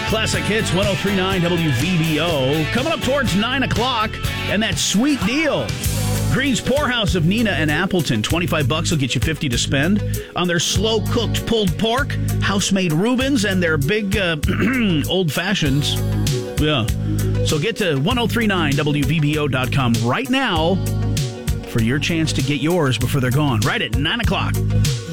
Classic Hits 103.9 WVBO. Coming up towards 9 o'clock, and that sweet deal. Green's Poorhouse of Nina and Appleton. $25 will get you $50 to spend on their slow-cooked pulled pork, house-made Reubens, and their big old fashions. Yeah. So get to 1039WVBO.com right now for your chance to get yours before they're gone. Right at 9 o'clock.